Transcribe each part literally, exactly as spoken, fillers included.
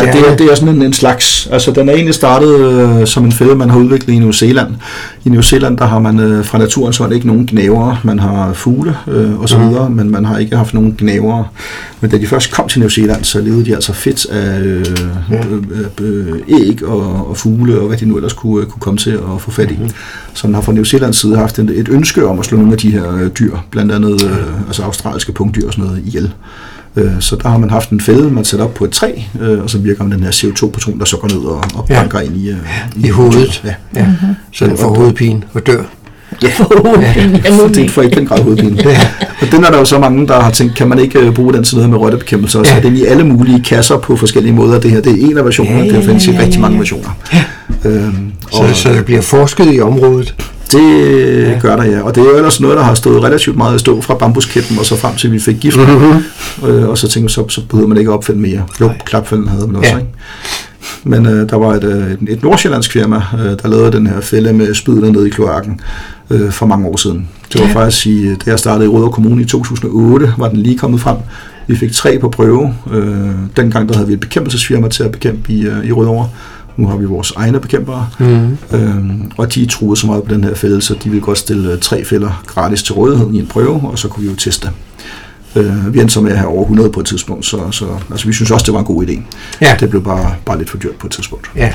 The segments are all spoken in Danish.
Ja, det er, det er sådan en, en slags, altså den er egentlig startet øh, som en fælde, man har udviklet i New Zealand. I New Zealand, der har man øh, fra naturens hånd ikke nogen gnavere, man har fugle øh, og så videre, mm. men man har ikke haft nogen gnavere. Men da de først kom til New Zealand, så levede de altså fedt af øh, øh, øh, æg og, og fugle, og hvad de nu ellers kunne, kunne komme til at få fat i. Mm. Så man har fra New Zealands side haft et, et ønske om at slå nogle af de her øh, dyr, blandt andet øh, altså australske punktdyr og sådan noget, ihjel. Så der har man haft en fælde, man sætter op på et træ, og så virker man den her C O to-patron, der så går ned og, og banker ja. ind i, i, i hovedet. Ja. Ja. Mm-hmm. Så den får hovedpine og dør. Ja, det får ikke den grad hovedpine. Ja. Og den er der jo så mange, der har tænkt, kan man ikke bruge den til noget med rottebekæmpelse, og så er den i alle mulige kasser på forskellige måder. Det her, det er en af versionerne, ja, ja, det findes i ja, ja, rigtig mange versioner. Ja. Øhm, så, så der bliver forsket i området? Det ja. gør der, ja. Og det er jo ellers noget, der har stået relativt meget at stå fra bambuskæppen, og så frem til vi fik gift. Mm-hmm. Øh, og så tænkte jeg, så, så behøver man ikke opfinde mere. Jo, klapfælden havde man også, ja. ikke? Men øh, der var et, et, et nordsjællandsk firma, øh, der lavede den her fælde med spyd nede i kloakken øh, for mange år siden. Det var ja. faktisk, i, da jeg startede i Rødovre Kommune i to tusind og otte, var den lige kommet frem. Vi fik tre på prøve. Øh, dengang der havde vi et bekæmpelsesfirma til at bekæmpe i, øh, i Rødovre. Nu har vi vores egne bekæmpere, mm. øhm, og de truede så meget på den her fælde, så de ville godt stille tre fælder gratis til rådighed i en prøve, og så kunne vi jo teste. Øh, vi endte så med at have over hundrede på et tidspunkt, så, så altså, vi synes også, det var en god idé. Ja. Det blev bare, bare lidt for dyrt på et tidspunkt. Ja.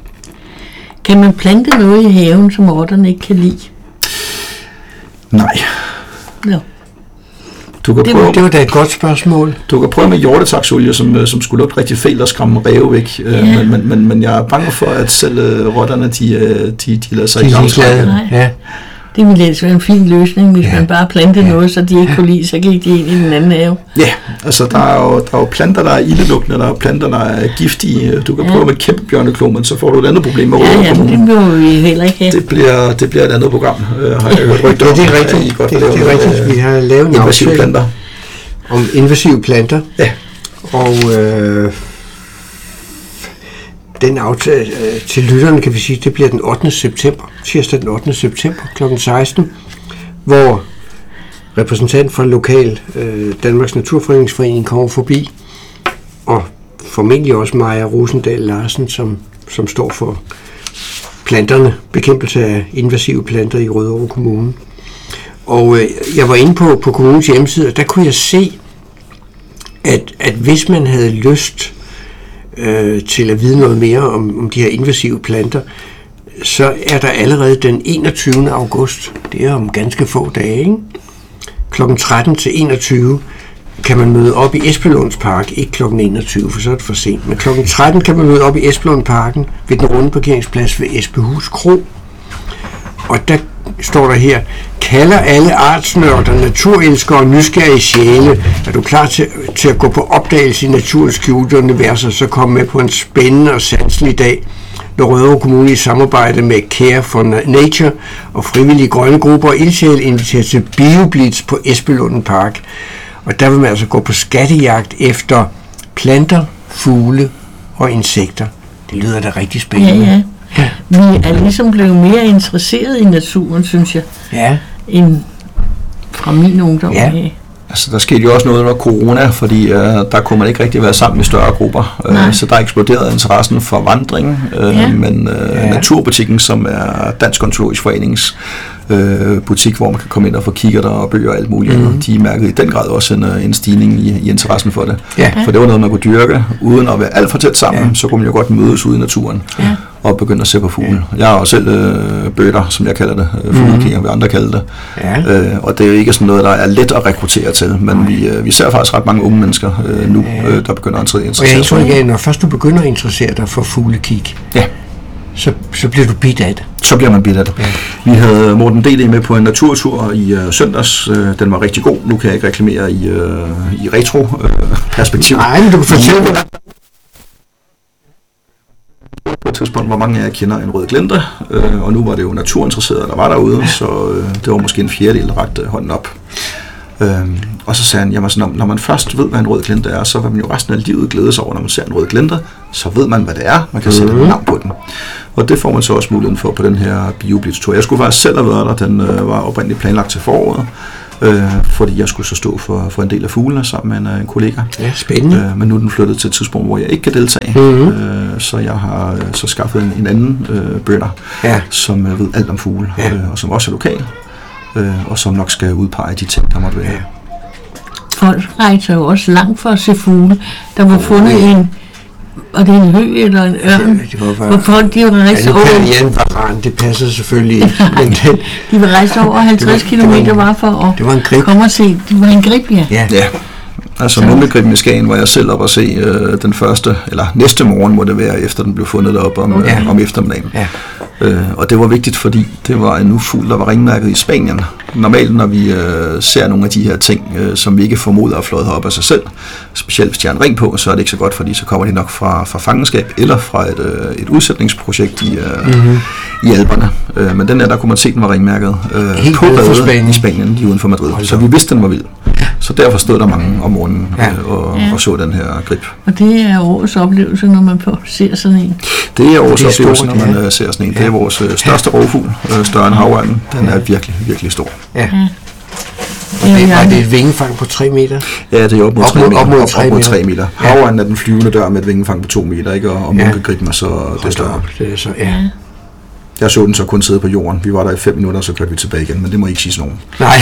Kan man plante noget i haven, som rotterne ikke kan lide? Nej. Ja. Du kan det, prøve, var, det var da et godt spørgsmål. Du kan prøve med hjortetaksolie, som, som skulle lugte rigtig fælt og skræmme ræve væk. Ja. Men, men, men, men jeg er bange for, at selv uh, rotterne, de, de, de lader sig de ikke afskrække. Ja. Det ville ellers være en fin løsning, hvis ja. man bare plantede ja. noget, så de ikke kunne lide, så gik de ind i den anden have. Ja, altså der er jo, der er jo planter, der er ildelugtende, der er planter, der er giftige. Du kan ja. prøve med kæmpe bjørneklo, men så får du et andet problem med ja, ja, det må vi heller ikke have. Det bliver, det bliver et andet program, har jeg hørt rygter om. Ja, det er rigtigt. Det, det, det er rigtigt. Vi har lavet en invasive planter. Om invasive planter. Ja. Og øh, den aftale øh, til lytterne, kan vi sige, det bliver den ottende september, tirsdag den ottende september klokken seksten, hvor repræsentant fra lokal øh, Danmarks Naturfredningsforening kommer forbi, og formentlig også Maja Rosendal Larsen, som, som står for planterne, bekæmpelse af invasive planter i Rødovre Kommune. Og øh, jeg var inde på, på kommunens hjemmeside, og der kunne jeg se, at, at hvis man havde lyst øh, til at vide noget mere om, om de her invasive planter, så er der allerede den enogtyvende august, det er om ganske få dage, ikke? klokken tretten til enogtyve kan man møde op i Esbelunds Park, ikke klokken enogtyve, for så er det for sent, men klokken tretten kan man møde op i Esbelund Parken ved den runde parkeringsplads ved Esbehus Kro. Og der står der her, kalder alle artsnørder, naturelskere og nysgerrige sjæle. Er du klar til, til at gå på opdagelse i naturens skjulte universer, så kom med på en spændende og sanselig dag, når Rødovre Kommune i samarbejde med Care for Nature og frivillige grønne grupper og ildsjæle inviterer til BioBlitz på Esbelund Park. Og der vil man altså gå på skattejagt efter planter, fugle og insekter. Det lyder da rigtig spændende. Ja, ja. Ja. Vi er ligesom blevet mere interesseret i naturen, synes jeg, ja. end fra min ungdom. Ja. Altså, der skete jo også noget under corona, fordi uh, der kunne man ikke rigtig være sammen i større grupper. Uh, så der eksploderede interessen for vandring, uh, ja. men uh, ja. Naturbutikken, som er Dansk Ontologisk Forenings uh, butik, hvor man kan komme ind og få kigger der og bøger og alt muligt, mm-hmm. de mærkede i den grad også en, en stigning i, i interessen for det. Ja. For det var noget, man kunne dyrke, uden at være alt for tæt sammen, ja. så kunne man jo godt mødes ude i naturen. Ja. Og begynde at se på fugle. Ja. Jeg har jo selv øh, bøtter, som jeg kalder det, øh, fuglekinger, mm. vi andre kalder det. Ja. Øh, og det er jo ikke sådan noget, der er let at rekruttere til, men vi, øh, vi ser faktisk ret mange unge mennesker øh, nu, ja. øh, der begynder at interessere sig. Og jeg tror, når først du begynder at interessere dig for fuglekig, ja. så, så bliver du bidt af det. Så bliver man bidt af det. Ja. Vi havde Morten D D med på en naturtur i øh, søndags. Øh, den var rigtig god. Nu kan jeg ikke reklamere i, øh, i retro-perspektiv. Øh, Nej, men du kan fortælle mig. På et tidspunkt, hvor mange af jer kender en rød glente, øh, og nu var det jo naturinteresserede, der var derude, så øh, det var måske en fjerdedel, der rakte hånden op. Øh, og så sagde han, jamen, så når, når man først ved, hvad en rød glente er, så vil man jo resten af livet glæde sig over, når man ser en rød glente, så ved man, hvad det er, man kan sætte et navn på den. Og det får man så også muligheden for på den her BioBlitz-tur. Jeg skulle faktisk selv have været der, den øh, var oprindeligt planlagt til foråret, øh, fordi jeg skulle så stå for, for en del af fuglene sammen med en, en kollega. Ja, spændende. Øh, men nu er den flyttet til et tidspunkt, hvor jeg ikke kan deltage, mm-hmm. øh, så jeg har øh, så skaffet en, en anden øh, bønder, ja. som øh, ved alt om fugle, ja. øh, og som også er lokal, øh, og som nok skal udpege de ting, der måtte være. Ja. Folk rejser jo også langt for at se fugle. Der var fundet oh, ja. en, og det er en høg eller en ørn, ja, bare, hvor folk de var rejst ja, over... Ja, en varan, det passer selvfølgelig ikke. Men den, de var rejst over halvtreds kilometer bare for at det var en grib. komme og se. Det var en grib, ja. Ja, ja. Altså mumlegriben i Skagen var jeg selv op at se øh, den første, eller næste morgen må det være, efter den blev fundet deroppe om, ja. øh, om eftermiddagen. Ja. Øh, og det var vigtigt, fordi det var en ufugl, der var ringmærket i Spanien. Normalt, når vi øh, ser nogle af de her ting, øh, som vi ikke formoder er fløjet op af sig selv, specielt hvis de har en ring på, så er det ikke så godt, fordi så kommer de nok fra, fra fangenskab eller fra et, øh, et udsætningsprojekt i, øh, mm-hmm. i Alperne. Øh, men den her, der kunne man se, den var ringmærket øh, Helt på badet Spanien. i Spanien, lige uden for Madrid. Så vi vidste, den var vild. Så derfor stod der mange om morgenen ja. øh, og, ja. og så den her grib. Og det er årets oplevelse, når man ser sådan en? Det er årets oplevelse, når man ja. ser sådan en. Det er vores øh, største rovfugl, øh, større end havørnen. Den er virkelig, virkelig stor. Ja. Ja. Og det, var det et vingefang på tre meter? Ja, det er op mod tre meter. Op mod tre meter. tre meter. Havørnen er den flyvende dør med et vingefang på to meter, ikke? Og, og ja. munkegriben er så det er større. Det er så, ja. Jeg så den så kun sidde på jorden. Vi var der i fem minutter, så kørte vi tilbage igen, men det må ikke siges nogen. Nej.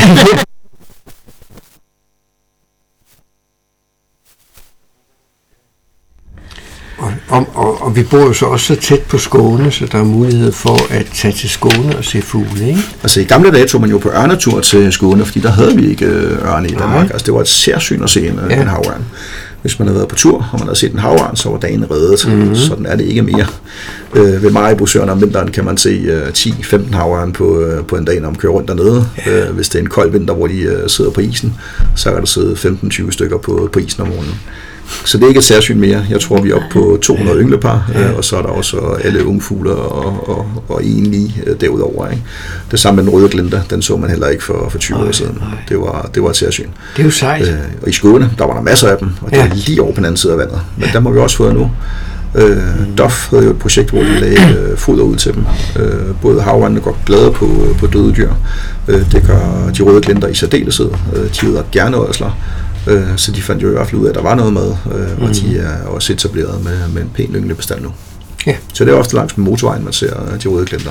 Og, og, og, og vi bor jo så også så tæt på Skåne, så der er mulighed for at tage til Skåne og se fugle, ikke? Altså i gamle dage tog man jo på ørnetur til Skåne, fordi der havde vi ikke ørne i Danmark. Nej. Altså det var et særsyn at se en, ja. en havørn. Hvis man havde været på tur, og man havde set en havørn, så var dagen reddet. Mm-hmm. Sådan er det ikke mere. Øh, ved Maribosøerne om vinteren kan man se uh, ti til femten havørn på, uh, på en dag, når man kører rundt dernede. Ja. Uh, hvis det er en kold vinter, hvor de uh, sidder på isen, så kan der sidde femten til tyve stykker på, på isen om morgenen. Så det er ikke et særsyn mere. Jeg tror, vi er oppe på to hundrede ynglepar, ja. øh, og så er der også alle ungfugler og, og, og enlige øh, derudover. Ikke? Det samme med den røde glenter, den så man heller ikke for, for tyve nej, år siden. Det var, det var et særsyn. Det er jo sejt. Øh, og i Skåne, der var der masser af dem, og det ja. var lige over på den anden side af vandet. Men der må vi også få nu. Øh, mm. D O F havde jo et projekt, hvor de lagde øh, foder ud til dem. Øh, både havørnene går glade på, på døde dyr. Øh, det gør de røde glenter i særdeleshed. Øh, de hedder gerneådsler. Så de fandt jo i hvert fald ud af, at der var noget mad, øh, og mm. de er også etableret med, med en pæn ynglende bestand nu. Ja. Så det er ofte langs med motorvejen, man ser de røde glenter.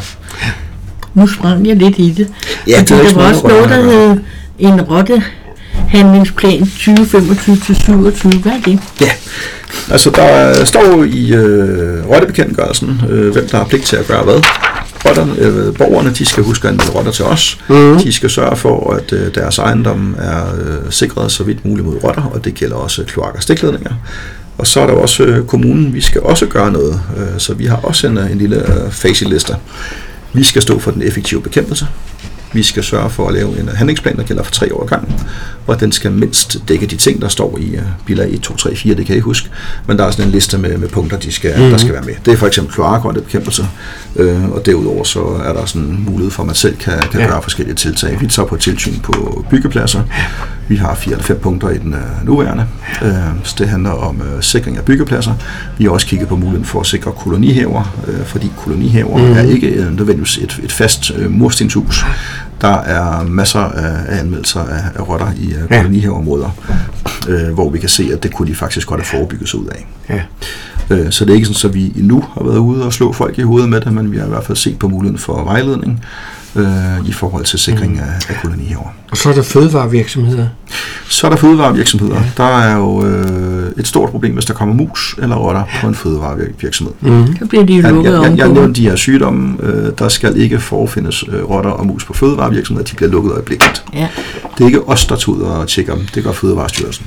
Nu sprang jeg lidt i det. Ja, det der var også noget, der hed en rottehandlingsplan tyve femogtyve til syvogtyve. Hvad er det? Ja, altså der står jo i øh, rottebekendtgørelsen, øh, hvem der har pligt til at gøre hvad. Rotterne, øh, borgerne, de skal huske at anmelde rotter til os. Mm. De skal sørge for, at øh, deres ejendom er øh, sikret så vidt muligt mod rotter, og det gælder også kloak- og stikledninger. Og så er der også øh, kommunen, vi skal også gøre noget, øh, så vi har også en, en lille øh, facitliste. Vi skal stå for den effektive bekæmpelse. Vi skal sørge for at lave en handlingsplan, der gælder for tre år ad gangen, og den skal mindst dække de ting, der står i uh, bilag et, to, tre, fire, det kan jeg ikke huske, men der er sådan en liste med, med punkter, de skal, mm-hmm. der skal være med. Det er for eksempel kloakrottebekæmpelse, øh, og derudover så er der sådan en mulighed for, at man selv kan, kan ja. gøre forskellige tiltag. Vi tager på tilsyn på byggepladser. Vi har fire eller fem punkter i den uh, nuværende. Uh, så det handler om uh, sikring af byggepladser. Vi har også kigget på muligheden for at sikre kolonihaver, uh, fordi kolonihaver mm-hmm. er ikke uh, nødvendigvis et, et fast uh, murstenshus. Der er masser af anmeldelser af, af rotter i uh, kolonihaveområder, øh, hvor vi kan se, at det kunne de faktisk godt have forebygget sig ud af. Ja. Øh, så det er ikke sådan, at vi endnu har været ude og slå folk i hovedet med det, men vi har i hvert fald set på muligheden for vejledning øh, i forhold til sikring mm. af, af kolonihaver. Og så er der fødevarevirksomheder? Så er der fødevarevirksomheder. Ja. Der er jo øh, et stort problem, hvis der kommer mus eller rotter på en fødevarevirksomhed. Mm. Så bliver de jo lukket jeg, jeg, jeg nævnte de her sygdomme. Øh, der skal ikke forefindes øh, rotter og mus på fødevarevirksomheder. De bliver lukket øjeblikkeligt. Ja. Det er ikke os, der tager ud og tjekker dem. Det gør Fødevarestyrelsen.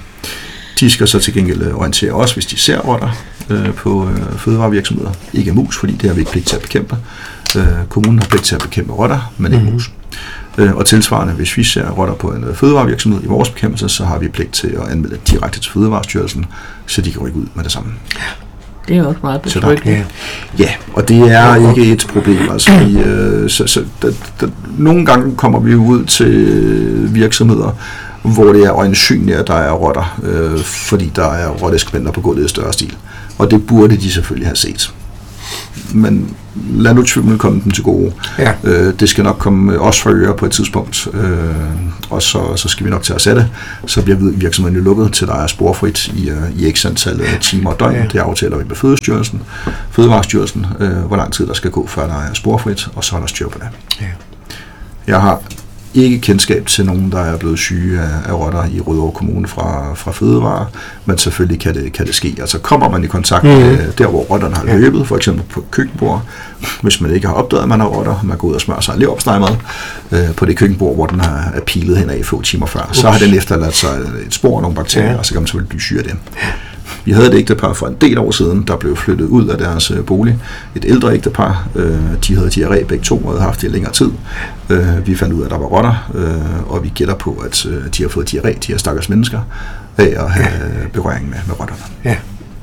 De skal så til gengæld orientere os, hvis de ser rotter øh, på øh, fødevarevirksomheder. Ikke mus, fordi det har vi ikke pligt til at bekæmpe. Øh, kommunen har pligt til at bekæmpe rotter, men ikke mm. mus. Øh, og tilsvarende, hvis vi ser rotter på en fødevarevirksomhed i vores bekæmpelse, så har vi pligt til at anmelde direkte til Fødevarestyrelsen, så de kan rykke ud med det samme. Det er også meget betryggende. Ja. ja, og det er ikke et problem. Altså, vi, øh, så, så, der, der, nogle gange kommer vi ud til virksomheder, hvor det er øjensynligt, at der er rotter, øh, fordi der er rotteskribenter på gulvet i større stil. Og det burde de selvfølgelig have set. men lad nu tvivlen komme dem til gode. Ja. Øh, det skal nok komme os for øre på et tidspunkt, øh, og så, så skal vi nok til at sætte. Så bliver virksomheden jo lukket til, der er sporfrit i, i x antal timer og døgn. Ja. Det aftaler vi med Fødestyrelsen, Fødevarestyrelsen, øh, hvor lang tid der skal gå, før der er sporfrit, og så er der styr på det. Ja. Jeg har ikke kendskab til nogen, der er blevet syge af, af rotter i Rødovre Kommune fra, fra fødevarer, men selvfølgelig kan det, kan det ske. Altså kommer man i kontakt med mm-hmm. der, hvor rotterne har løbet, for eksempel på køkkenbord, hvis man ikke har opdaget, at man har rotter, man går ud og smører sig en leverpostejmad øh, på det køkkenbord, hvor den har, er pilet hen af få timer før, Ups. så har den efterladt sig et spor af nogle bakterier, ja. og så kan man selvfølgelig blive syg af det. Vi havde et ægtepar for en del år siden, der blev flyttet ud af deres øh, bolig. Et ældre ægtepar, øh, de havde diarré begge to, og havde haft det i længere tid. Øh, vi fandt ud af, at der var rotter, øh, og vi gætter på, at øh, de har fået diarré, de her stakkels mennesker, af at have ja. berøring med, med rotterne. Ja.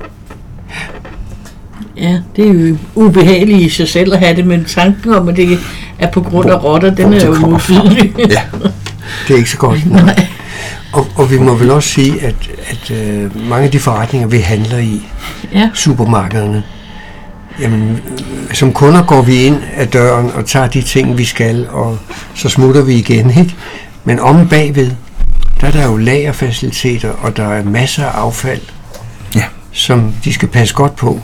Ja, det er jo ubehageligt i sig selv at have det, men tanken om, at det er på grund af rotter, den er jo modbydelig. Ja, det er ikke så godt. Nej. Og, og vi må vel også sige, at, at øh, mange af de forretninger, vi handler i, ja. supermarkederne, jamen, som kunder går vi ind ad døren og tager de ting, vi skal, og så smutter vi igen, ikke? Men om bagved, der er der jo lagerfaciliteter, og der er masser af affald, ja. som de skal passe godt på.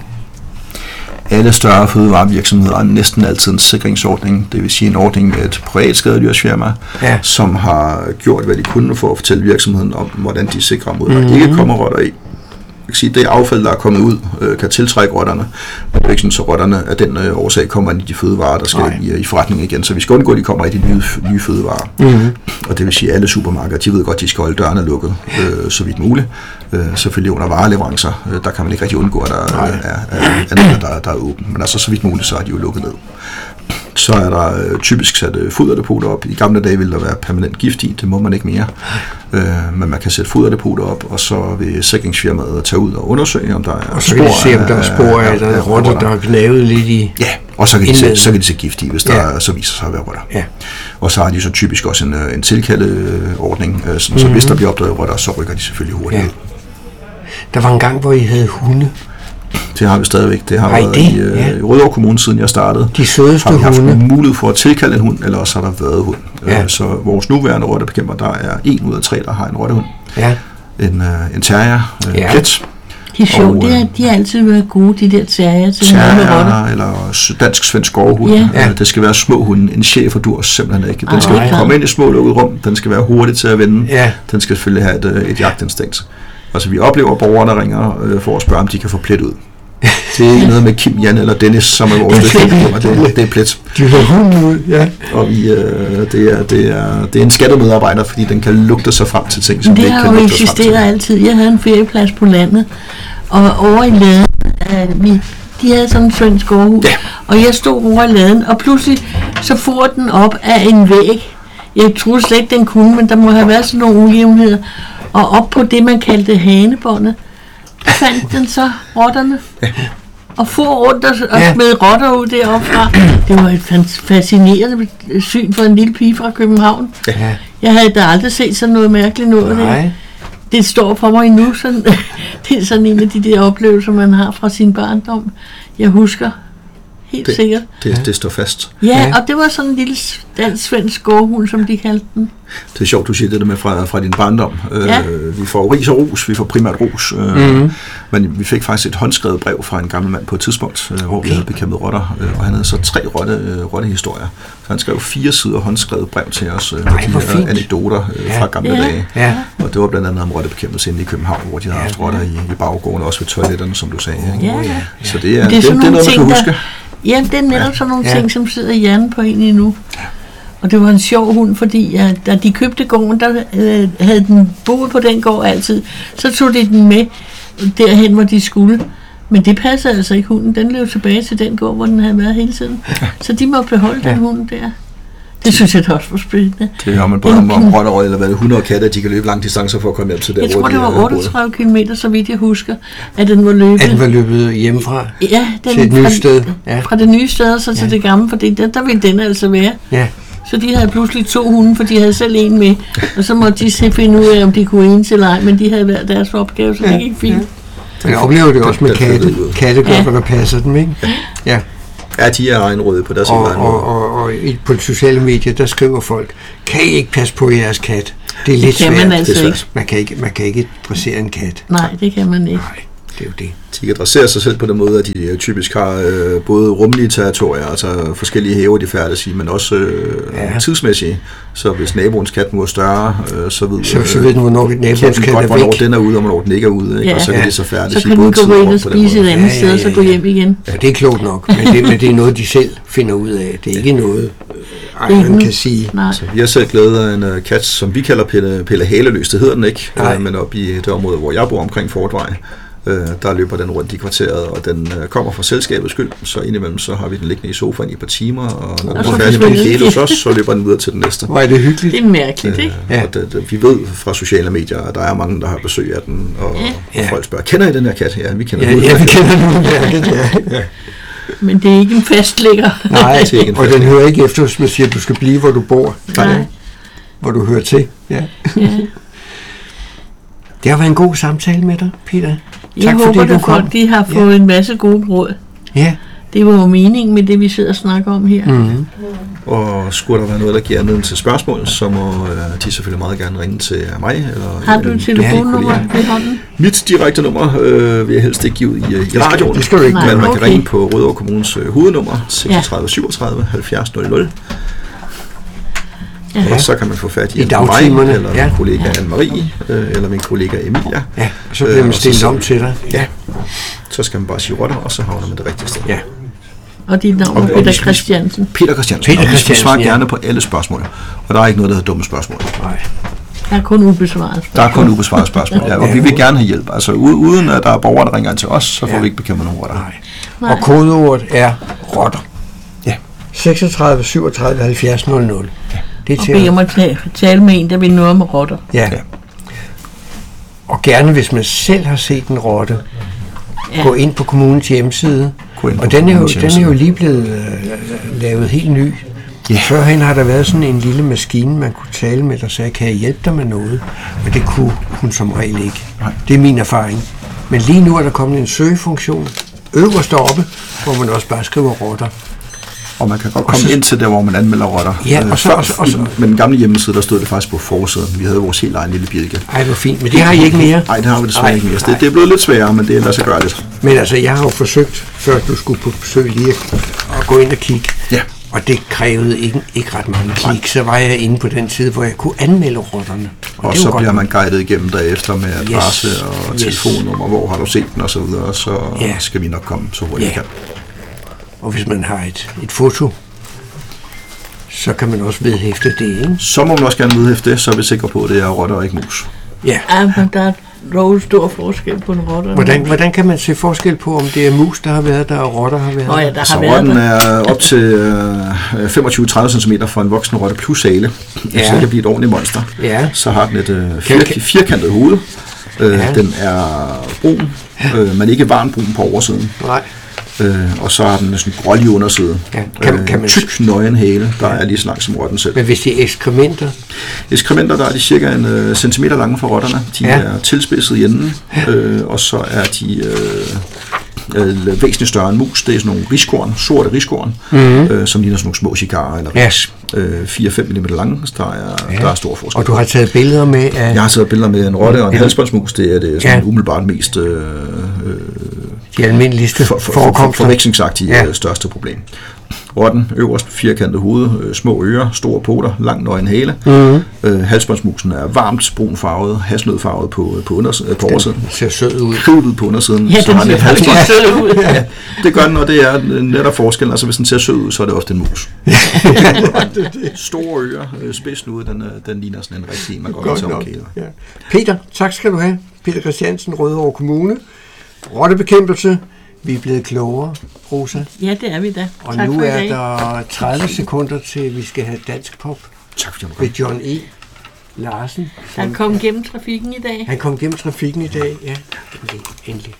Alle større fødevarevirksomheder har næsten altid en sikringsordning, det vil sige en ordning med et privat skadedyrsfirma, ja. som har gjort, hvad de kunne for at fortælle virksomheden om, hvordan de sikrer mod, at mm-hmm. ikke kommer rotter i. Jeg kan sige, det affald, der er kommet ud, øh, kan tiltrække rotterne, men det er ikke sådan, så rotterne af den øh, årsag kommer ind i de fødevarer, der skal i, i forretningen igen. Så vi skal undgå, at de kommer i de nye, nye fødevarer. Mm-hmm. Og det vil sige, at alle supermarkeder, de ved godt, at de skal holde dørene lukket, øh, så vidt muligt. Øh, selvfølgelig under vareleverancer, øh, der kan man ikke rigtig undgå, at der er, er, er noget, der, der er åbent. Men altså, så vidt muligt, så er de jo lukket ned. Så er der øh, typisk sat øh, foderdepoter op. I gamle dage ville der være permanent gift i, det må man ikke mere. Øh, men man kan sætte foderdepoter op, og så vil sikringsfirmaet tage ud og undersøge, om der er og så kan de se, om der er spor af, der er rotter, der er gnavet lidt i. Ja, og så kan de se, så kan de se gift i, hvis der ja. så viser sig at være rotter. Ja. Og så har de så typisk også en, en tilkaldeordning, øh, så mm-hmm. hvis der bliver opdaget rotter, så rykker de selvfølgelig hurtigt ud. Ja. Der var en gang, hvor I havde hunde. Det har vi stadigvæk. Det har Ej, været det, i, øh, ja. i Rødovre Kommune, siden jeg startede. De sødeste hunde. Har vi haft hunde. mulighed for at tilkalde en hund, eller også har der været hund. Ja. Så vores nuværende rottebekæmper, der er en ud af tre, der har en rottehund. Ja. En, øh, en terrier, øh, ja. plet. Det er sjovt, det er, de har altid været gode, de der terrier til terrier, eller dansk-svensk gårdhund. Ja. Ja. Det skal være små hunde. En cheferdur simpelthen ikke. Den skal ikke komme ind i små lukkede rum. Den skal være hurtig til at vende. Ja. Den skal selvfølgelig have et, et jagtinstinkt. Altså vi oplever borgere, der ringer øh, for at spørge, om de kan få plet ud. Det er ikke noget med Kim, Jan eller Dennis, som er vores dygtige, det, det er plet. De har hunden ud, ja. Og vi, øh, det, er, det, er, det er en skattemedarbejder, fordi den kan lugte sig frem til ting, som det ikke kan lugte sig frem til. Det har jo eksisteret altid. Jeg havde en ferieplads på landet, og over i laden, øh, vi, de havde sådan en svensk gårdhus, ja. og jeg stod over i laden, og pludselig så for den op af en væg. Jeg troede slet ikke, den kunne, men der må have været sådan nogle ujævnheder. Og op på det, man kaldte hanebåndet, fandt den så rotterne. Ja. Og for rundt og, og ja. smed rotter ud deroppe fra. Det var et fascinerende syn for en lille pige fra København. Ja. Jeg havde da aldrig set sådan noget mærkeligt noget. Det, det står for mig endnu. Sådan, det er sådan en af de der oplevelser, man har fra sin barndom. Jeg husker helt det, sikkert. Det, det står fast. Ja, ja, og det var sådan en lille dansk-svensk gårdhund, som de kaldte den. Det er sjovt, du siger det der med fra, fra din barndom. Ja. Øh, vi får ris og ros, vi får primært ros. Øh, mm-hmm. Men vi fik faktisk et håndskrevet brev fra en gammel mand på et tidspunkt, øh, hvor okay. vi havde bekæmpet rotter, øh, og han havde så tre rotte, øh, rottehistorier. Så han skrev fire sider håndskrevet brev til os øh, med Ej, de her anekdoter øh, ja. fra gamle ja. dage. Ja. Og det var blandt andet om rottebekæmpelse inde i København, hvor de havde haft rotter i, i baggården, også ved toiletterne, som du sagde. Ikke? Ja, ja. Så det er, det er, det, det er noget, man kan huske. Ja, det er netop ja. sådan nogle ja. ting, som sidder i hjernen på en endnu. Ja. Og det var en sjov hund, fordi ja, da de købte gården, der øh, havde den boet på den gård altid. Så tog de den med derhen, hvor de skulle. Men det passede altså ikke hunden. Den løb tilbage til den gård, hvor den havde været hele tiden. Så de må beholde ja. den hund der. Det synes jeg da også var spændende. Det har man bare om, om rotter, eller hvad det hundrede katte, de kan løbe lange distancer for at komme hjem til der. Jeg tror, det var otteogtredive kilometer, så vidt jeg husker, at den var løbet. At den var løbet hjemmefra ja, den, til et nyt sted. Ja. Fra det nye sted, så til ja. det gamle, for det, der, der ville den altså være. Ja. Så de havde pludselig to hunde, for de havde selv en med. Og så måtte de se finde ud af, om de kunne enes eller ej, men de havde været deres opgave, så ja. det gik fint. Ja. Man oplever det også med katte. Katte gør, ja. der passer dem, ikke? Ja. Ja, de er egenrådige på deres og, egen måde. og, og, og i, på de sociale medier, der skriver folk, kan I ikke passe på jeres kat? Det er lidt det kan svært. man altså det er svært. ikke. Man kan ikke. Man kan ikke dressere en kat. Nej, det kan man ikke. Nej, det er jo det. De kan dressere sig selv på den måde, at de typisk har øh, både rummelige territorier, altså forskellige haver, de færdes i, men også øh, ja. tidsmæssige. Så hvis naboens kat nu er større, øh, så ved, så, så ved den, hvornår naboens kat er væk. Hvornår den er ude, og hvornår den ikke er ude. Ikke? Ja. Og så kan Ja. de så færdes Så i kan både den tid gå og ind rum og på den spise et måde. andet Ja, sted, ja, og så ja, gå ja. hjem igen. Ja, det er klogt nok, men det, men det er noget, de selv finder ud af. Det er ikke noget, øh, ejeren kan sige. Nej. Så jeg selv glæder af en uh, kat, som vi kalder Pelle, Pelle Haleløs, det hedder den ikke, Nej. uh, men op i det område, hvor jeg bor omkring Fortvej, uh, der løber den rundt i kvarteret, og den uh, kommer fra selskabets skyld, så indimellem så har vi den liggende i sofaen i et par timer, og når Og den så er færdig med forsvinder en den. hos os, så løber den videre til den næste. Hvor er det hyggeligt. Det er mærkeligt, ikke? Ja. Og det, det, vi ved fra sociale medier, at der er mange, der har besøg af den, og, Ja. og folk spørger, kender I den her kat? Ja, vi kender Ja, den. ja, vi kender nogen mærket, ja. ja. Men det er ikke en fastlægger. Nej, Det er ikke en og den hører ikke efter, hvis man siger, at du skal blive, hvor du bor. Nej. Hvor du hører til. Ja. Ja. Det har været en god samtale med dig, Peter. Jeg Tak håber, fordi du at kom. folk de har fået ja. en masse gode råd. Ja. Det var jo meningen med det, vi sidder og snakker om her. Mm-hmm. Og skulle der være noget, der giver anledning til spørgsmål, så må øh, de selvfølgelig meget gerne ringe til mig. Eller Har en du af et mine telefonnummer kollegaer. ved hånden? Mit direkte nummer øh, vil jeg helst ikke give ud i, i radioen, det skal du ikke. men man Nej, kan okay. ringe på Rødovre Kommunes øh, hovednummer seksogtredive syvogtredive halvfjerds nul nul, Ja. og så kan man få fat i, I enten mig, dagtimerne, eller ja. min kollega Anne-Marie, øh, eller min kollega Emilia. Ja, og så bliver man Øh, og så stillet siger- om til dig. Ja, så skal man bare sige rotter, og så havner man det rigtige sted. Ja. Og dit navn er Og- og Peter vi- Christiansen. Peter Christiansen, Peter og vi Christiansen, svarer ja. gerne på alle spørgsmål, og der er ikke noget, der hedder dumme spørgsmål. Nej. Der er kun ubesvaret. Der er kun ubesvarede spørgsmål, ja, og vi vil gerne have hjælp. Altså u- uden at der er borgere, der ringer ind til os, så får Ja. vi ikke bekæmpet nogen rotter. Nej. Nej. Og kodeordet er rotter. Ja. seksogtredive syvogtredive halvfjerds nul nul. Det er Og til bede at, om at ta- tale med en, der vil noget om rotter. ja. Ja. Og gerne, hvis man selv har set en rotte, Ja. gå ind på kommunens hjemmeside. Gå ind på Og den er, jo, kommunens den er jo hjemmeside. lige blevet øh, lavet helt ny. Ja. Førhen har der været sådan en lille maskine, man kunne tale med, der sagde, kan jeg hjælpe dig med noget? Men det kunne hun som regel ikke. Nej. Det er min erfaring. Men lige nu er der kommet en søgefunktion øverst oppe, hvor man også bare skriver rotter. Og man kan godt komme så- ind til der, hvor man anmelder rotter. Ja, Øh, og så- før- og så- og så- Med den gamle hjemmeside, der stod det faktisk på forsiden. Vi havde vores helt egen lille bjælke. Ej, hvor fint. Men det har I ikke mere. Nej, det har vi desværre Ej, ikke mere. Så nej. Det, det er blevet lidt sværere, men det er lade sig gøre lidt. Men altså, jeg har jo forsøgt, før du skulle på besøg lige at, at gå ind og kigge. Ja. Og det krævede ikke, ikke ret mange klik. Så var jeg inde på den side, hvor jeg kunne anmelde rotterne. Og det er så jo godt bliver nok. man guidet igennem derefter med adresse Yes. og Yes. telefonnummer, hvor har du set den og så videre, så Ja. skal vi nok komme så hurtigt vi Ja. kan. Og hvis man har et, et foto, så kan man også vedhæfte det, ikke? Så må man også gerne vedhæfte det, så er vi sikre på, at det er rotter og ikke mus. Ja. Ja, men der er dog stor forskel på en rotte. og en Hvordan, mus. hvordan kan man se forskel på, om det er mus, der har været der, og rotter har været Nå ja, der? der Så har været rotten der. er op til øh, femogtyve til tredive centimeter for en voksen rotte plus hale. Ja. Så det kan blive et ordentligt monster. Ja. Så har den et øh, Kan- fir, kan- firkantet hoved. Øh, Ja. Den er brun, øh, men ikke varmbrun på oversiden. Nej. Øh, og så har den sådan en grålig underside. Ja, kan- kan man- tyk nøgen hale, der er lige så lang som rotten selv. Men hvis det er ekskrementer, Ekskrementer, der er de cirka en øh, centimeter lange for rotterne. De Ja. er tilspidset i enden, øh, og så er de øh, øh, væsentligt større end mus. Det er sådan nogle riskorn, sorte riskorn, mm-hmm. øh, som ligner sådan nogle små cigarer eller Ja. ris. Øh, fire til fem millimeter lange, så der er, ja. der er stor forskel. og du har taget billeder med af Jeg har taget billeder med en rotte og en Ja. halsbåndsmus. Det er det sådan Ja. umiddelbart mest øh, øh, de almindeligste for, for, for, forekomster. forvekslingsagtige Ja. ja. største problem. Rotten, øverst firkantet hoved, øh, små ører, store poter, lang nøgen hale. Mm-hmm. Øh, halsbåndsmusen er varmt brunfarvet, hasnødfarvet på, på, unders, øh, på oversiden. Den ser sød ud. Kødet på undersiden. Ja, så den har ser et faktisk halsbånd. sød ud. Ja, det gør den, og det er netop forskellen. Altså hvis den ser sød ud, så er det ofte en mus. Store ører, øh, spidsnude, den, øh, den ligner sådan en rigtig en, man godt kan tage om kæler. Ja. Peter, tak skal du have. Peter Christiansen, Rødovre Kommune. Rottebekæmpelse. Vi er blevet klogere, Rosa. Ja, det er vi da. Og Tak nu for i er dag. der tredive sekunder til, vi skal have dansk pop Tak fordi jeg ved måtte John E. Larsen. Der kom gennem trafikken i dag. Han kom gennem trafikken i dag, ja. Endelig, endelig.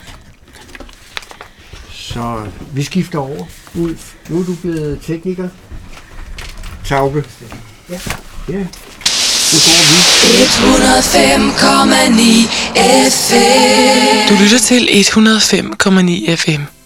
Så vi skifter over. Ulf, nu er du blevet tekniker. Tauke. Ja. Ja. Nu går vi. et hundrede og fem komma ni F M. Du lytter til et hundrede og fem komma ni F M.